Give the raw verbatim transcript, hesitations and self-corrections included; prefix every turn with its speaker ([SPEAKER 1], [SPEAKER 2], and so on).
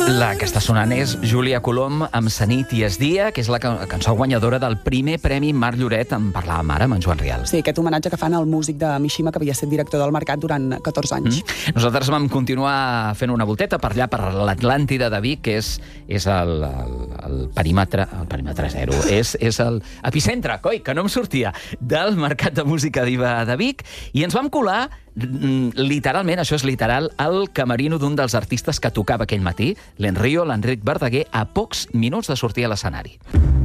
[SPEAKER 1] La que està sonant és Júlia Colom amb Sa nit i es dia, que és la can cançó guanyadora del primer Premi Marc Lloret. En parlàvem ara amb en Joan Rial.
[SPEAKER 2] Sí, aquest homenatge que fan al músic de Mishima, que havia estat director del Mercat durant catorze anys.
[SPEAKER 1] Mm. Nosaltres vam continuar fent una volteta per allà, per l'Atlàntida de Vic, que és, és el, el, el perímetre, el perímetre zero, és, és el epicentre, coi, que no em sortia, del Mercat de Música Diva de Vic, i ens vam colar literalment, això és literal, el camerino d'un dels artistes que tocava aquell matí, l'Enrio, l'Enric Verdaguer, a pocs minuts de sortir a l'escenari.